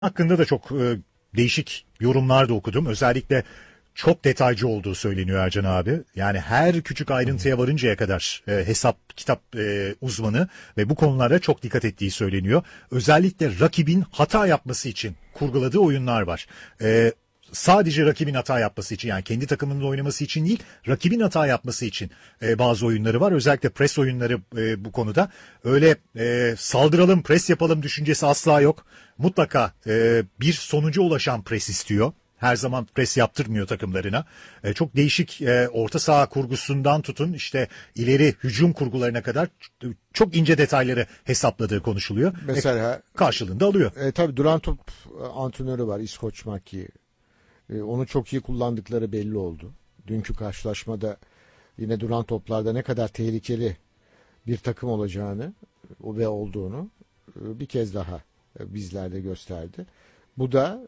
Hakkında da çok değişik yorumlar da okudum. Özellikle çok detaycı olduğu söyleniyor Ercan abi. Yani her küçük ayrıntıya varıncaya kadar hesap kitap uzmanı ve bu konulara çok dikkat ettiği söyleniyor. Özellikle rakibin hata yapması için kurguladığı oyunlar var. Sadece rakibin hata yapması için, yani kendi takımının oynaması için değil, rakibin hata yapması için bazı oyunları var. Özellikle pres oyunları bu konuda. Öyle saldıralım, pres yapalım düşüncesi asla yok. Mutlaka bir sonuca ulaşan pres istiyor. Her zaman pres yaptırmıyor takımlarına. Çok değişik orta saha kurgusundan tutun işte ileri hücum kurgularına kadar çok ince detayları hesapladığı konuşuluyor. Mesela Karşılığında alıyor. tabii duran top antrenörü var, İskoç Maki. Onu çok iyi kullandıkları belli oldu. Dünkü karşılaşmada yine duran toplarda ne kadar tehlikeli bir takım olacağını ve olduğunu bir kez daha bizlerde gösterdi. Bu da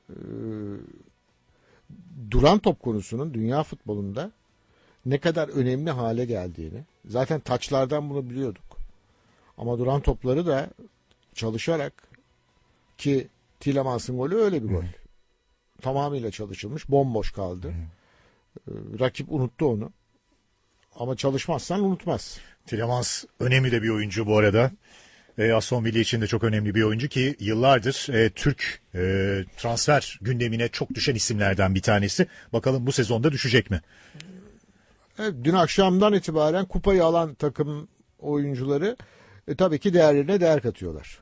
duran top konusunun dünya futbolunda ne kadar önemli hale geldiğini, zaten taçlardan bunu biliyorduk. Ama duran topları da çalışarak, ki Tielemans'ın golü öyle bir gol. Tamamıyla çalışılmış, bomboş kaldı. Rakip unuttu onu. Ama çalışmazsan unutmaz. Tielemans önemli de bir oyuncu bu arada. Aston Villa için de çok önemli bir oyuncu ki yıllardır Türk transfer gündemine çok düşen isimlerden bir tanesi. Bakalım bu sezonda düşecek mi? Evet, dün akşamdan itibaren kupayı alan takım oyuncuları tabii ki değerlerine değer katıyorlar.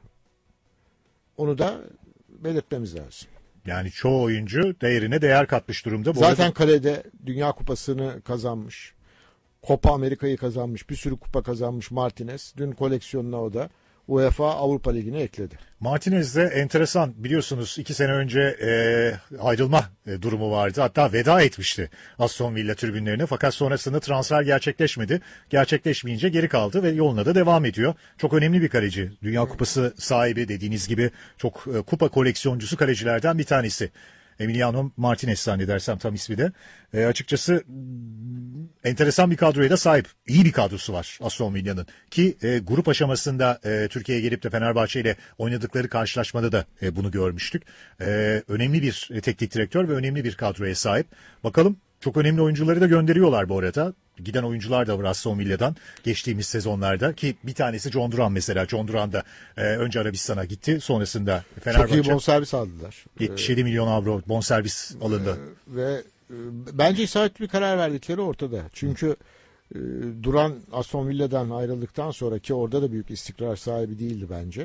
Onu da belirtmemiz lazım. Yani çoğu oyuncu değerine değer katmış durumda. Zaten kalede Dünya Kupası'nı kazanmış. Copa Amerika'yı kazanmış. Bir sürü kupa kazanmış Martinez. Dün koleksiyonuna o da UEFA Avrupa Ligi'ni ekledi. Martinez de enteresan, biliyorsunuz 2 sene önce ayrılma durumu vardı. Hatta veda etmişti Aston Villa tribünlerine, fakat sonrasında transfer gerçekleşmedi. Gerçekleşmeyince geri kaldı ve yoluna da devam ediyor. Çok önemli bir kaleci. Dünya Kupası sahibi, dediğiniz gibi çok kupa koleksiyoncusu kalecilerden bir tanesi. Emiliano Martinez zannedersem tam ismi de. Açıkçası enteresan bir kadroya da sahip. İyi bir kadrosu var Aston Villa'nın. Ki grup aşamasında Türkiye'ye gelip de Fenerbahçe ile oynadıkları karşılaşmada da bunu görmüştük. Önemli bir teknik direktör ve önemli bir kadroya sahip. Bakalım, çok önemli oyuncuları da gönderiyorlar bu arada. Giden oyuncular da var Aston Villa'dan geçtiğimiz sezonlarda, ki bir tanesi John Duran mesela. John Duran da önce Arabistan'a gitti, sonrasında Fenerbahçe. Çok iyi bonservis aldılar. 77 milyon avro bonservis alındı. Ve bence isabetli bir karar verdikleri ortada. Çünkü Duran Aston Villa'dan ayrıldıktan sonra, ki orada da büyük istikrar sahibi değildi bence.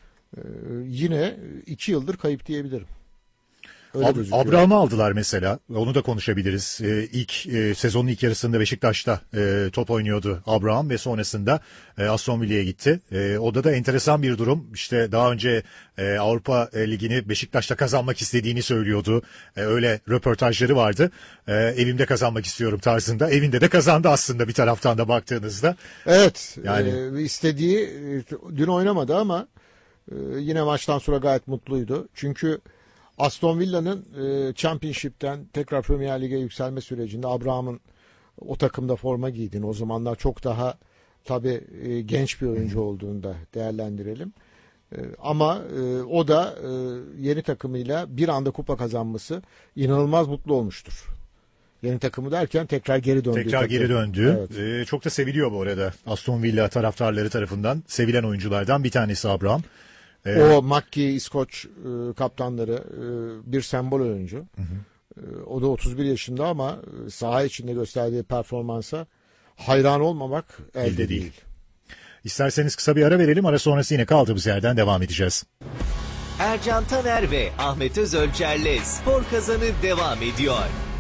Yine 2 yıldır kayıp diyebilirim. Abraham'ı aldılar mesela. Onu da konuşabiliriz. Sezonun ilk yarısında Beşiktaş'ta top oynuyordu Abraham ve sonrasında Aston Villa'ya gitti. Orada da enteresan bir durum. İşte daha önce Avrupa Ligi'ni Beşiktaş'ta kazanmak istediğini söylüyordu. Öyle röportajları vardı. Evimde kazanmak istiyorum tarzında. Evinde de kazandı aslında bir taraftan da baktığınızda. Evet. Yani istediği, dün oynamadı ama yine maçtan sonra gayet mutluydu. Çünkü Aston Villa'nın Championship'ten tekrar Premier Lig'e yükselme sürecinde Abraham'ın o takımda forma giydiğini, o zamanlar çok daha tabii genç bir oyuncu olduğunu da değerlendirelim. Ama o da yeni takımıyla bir anda kupa kazanması, inanılmaz mutlu olmuştur. Yeni takımı derken tekrar geri döndü. Tekrar geri döndü. Evet. Çok da seviliyor bu arada Aston Villa taraftarları tarafından. Sevilen oyunculardan bir tanesi Abraham. O Mackie, İskoç kaptanları bir sembol oyuncu. O da 31 yaşında ama saha içinde gösterdiği performansa hayran olmamak elde değil. İsterseniz kısa bir ara verelim. Ara sonrası yine kaldığımız yerden devam edeceğiz. Ercan Taner ve Ahmet Özölçer'le Spor Kazanı devam ediyor.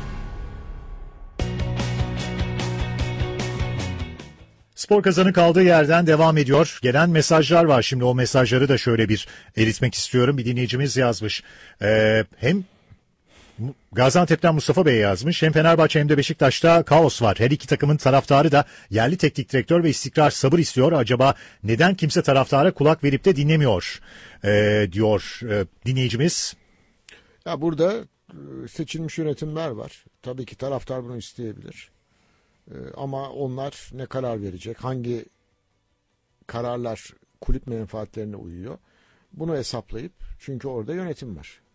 Spor Kazanı kaldığı yerden devam ediyor. Gelen mesajlar var. Şimdi o mesajları da şöyle bir eritmek istiyorum. Bir dinleyicimiz yazmış. Hem Gaziantep'ten Mustafa Bey yazmış. Hem Fenerbahçe hem de Beşiktaş'ta kaos var. Her iki takımın taraftarı da yerli teknik direktör ve istikrar, sabır istiyor. Acaba neden kimse taraftara kulak verip de dinlemiyor diyor dinleyicimiz. Ya burada seçilmiş yönetimler var. Tabii ki taraftar bunu isteyebilir. Ama onlar ne karar verecek? Hangi kararlar kulüp menfaatlerine uyuyor? Bunu hesaplayıp, çünkü orada yönetim var.